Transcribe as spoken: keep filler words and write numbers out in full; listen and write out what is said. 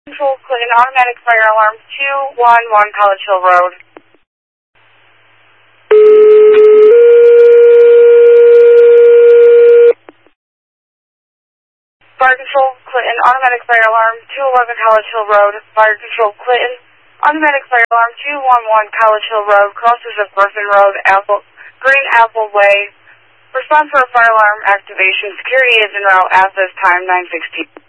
Control Clinton, automatic fire alarm two one one College Hill Road. Fire Control Clinton, automatic fire alarm two eleven College Hill Road. Fire Control Clinton, automatic fire alarm two one one College Hill Road, crosses of Griffin Road, Apple, Green Apple Way. Response for a fire alarm activation. Security is en route at this time, nine sixteen.